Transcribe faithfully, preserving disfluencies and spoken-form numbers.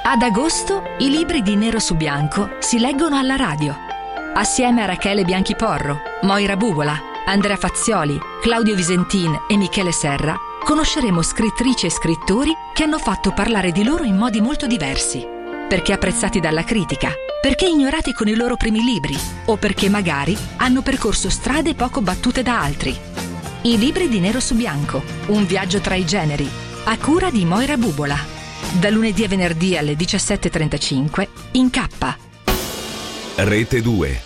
Ad agosto i libri di Nero su Bianco si leggono alla radio. Assieme a Rachele Bianchiporro, Moira Bubola, Andrea Fazzioli, Claudio Visentin e Michele Serra conosceremo scrittrici e scrittori che hanno fatto parlare di loro in modi molto diversi, perché apprezzati dalla critica, perché ignorati con i loro primi libri o perché magari hanno percorso strade poco battute da altri. I libri di Nero su Bianco, un viaggio tra i generi, a cura di Moira Bubola. Da lunedì a venerdì alle diciassette e trentacinque in K. Rete due.